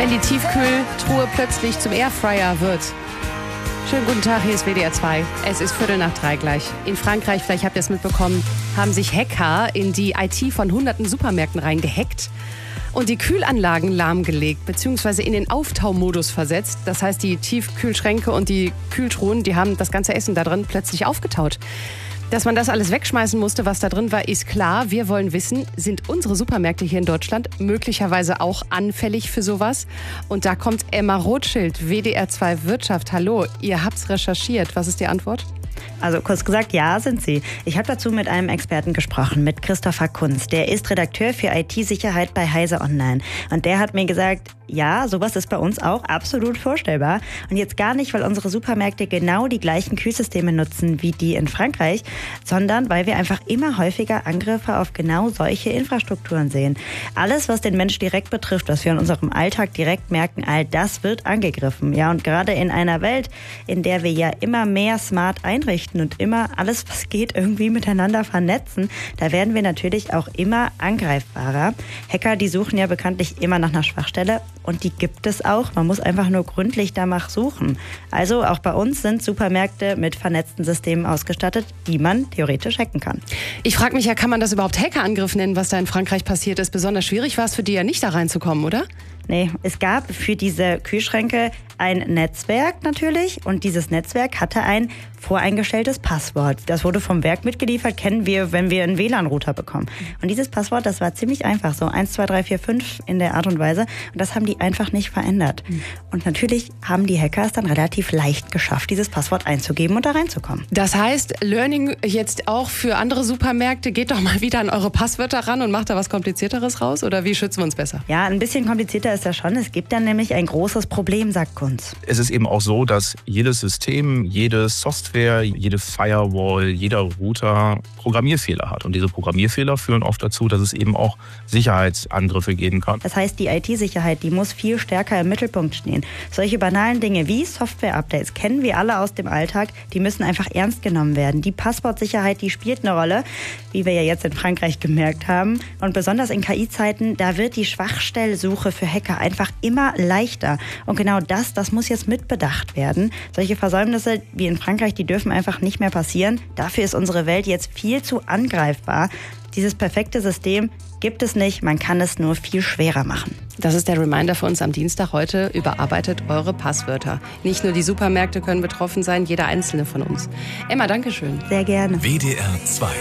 wenn die Tiefkühltruhe plötzlich zum Airfryer wird. Schönen guten Tag, hier ist WDR 2. Es ist 2:45 gleich. In Frankreich, vielleicht habt ihr es mitbekommen, haben sich Hacker in die IT von hunderten Supermärkten reingehackt und die Kühlanlagen lahmgelegt bzw. in den Auftaumodus versetzt. Das heißt, die Tiefkühlschränke und die Kühltruhen, die haben das ganze Essen da drin plötzlich aufgetaut. Dass man das alles wegschmeißen musste, was da drin war, ist klar. Wir wollen wissen, sind unsere Supermärkte hier in Deutschland möglicherweise auch anfällig für sowas? Und da kommt Emma Rothschild, WDR 2 Wirtschaft. Hallo, ihr habt's recherchiert. Was ist die Antwort? Also kurz gesagt, ja, sind sie. Ich habe dazu mit einem Experten gesprochen, mit Christopher Kunz. Der ist Redakteur für IT-Sicherheit bei Heise Online. Und der hat mir gesagt, ja, sowas ist bei uns auch absolut vorstellbar. Und jetzt gar nicht, weil unsere Supermärkte genau die gleichen Kühlsysteme nutzen wie die in Frankreich, sondern weil wir einfach immer häufiger Angriffe auf genau solche Infrastrukturen sehen. Alles, was den Mensch direkt betrifft, was wir in unserem Alltag direkt merken, all das wird angegriffen. Ja, und gerade in einer Welt, in der wir ja immer mehr smart einrichten und immer alles, was geht, irgendwie miteinander vernetzen, da werden wir natürlich auch immer angreifbarer. Hacker, die suchen ja bekanntlich immer nach einer Schwachstelle. Und die gibt es auch. Man muss einfach nur gründlich danach suchen. Also auch bei uns sind Supermärkte mit vernetzten Systemen ausgestattet, die man theoretisch hacken kann. Ich frage mich ja, kann man das überhaupt Hackerangriff nennen, was da in Frankreich passiert ist? Besonders schwierig war es für die ja nicht, da reinzukommen, oder? Nee, es gab für diese Kühlschränke ein Netzwerk natürlich und dieses Netzwerk hatte ein voreingestelltes Passwort. Das wurde vom Werk mitgeliefert, kennen wir, wenn wir einen WLAN-Router bekommen. Und dieses Passwort, das war ziemlich einfach, so 1, 2, 3, 4, 5 in der Art und Weise. Und das haben die einfach nicht verändert. Und natürlich haben die Hacker es dann relativ leicht geschafft, dieses Passwort einzugeben und da reinzukommen. Das heißt, Learning jetzt auch für andere Supermärkte, geht doch mal wieder an eure Passwörter ran und macht da was Komplizierteres raus? Oder wie schützen wir uns besser? Ja, ein bisschen komplizierter ist das schon. Es gibt dann nämlich ein großes Problem, sagt Kunz. Es ist eben auch so, dass jedes System, jede Software, jede Firewall, jeder Router Programmierfehler hat. Und diese Programmierfehler führen oft dazu, dass es eben auch Sicherheitsangriffe geben kann. Das heißt, die IT-Sicherheit, die muss viel stärker im Mittelpunkt stehen. Solche banalen Dinge wie Software-Updates kennen wir alle aus dem Alltag. Die müssen einfach ernst genommen werden. Die Passwortsicherheit, die spielt eine Rolle, wie wir ja jetzt in Frankreich gemerkt haben. Und besonders in KI-Zeiten, da wird die Schwachstellsuche für Hacker einfach immer leichter. Und genau das muss jetzt mitbedacht werden. Solche Versäumnisse wie in Frankreich, die dürfen einfach nicht mehr passieren. Dafür ist unsere Welt jetzt viel zu angreifbar. Dieses perfekte System gibt es nicht, man kann es nur viel schwerer machen. Das ist der Reminder für uns am Dienstag heute. Überarbeitet eure Passwörter. Nicht nur die Supermärkte können betroffen sein, jeder einzelne von uns. Emma, danke schön. Sehr gerne. WDR 2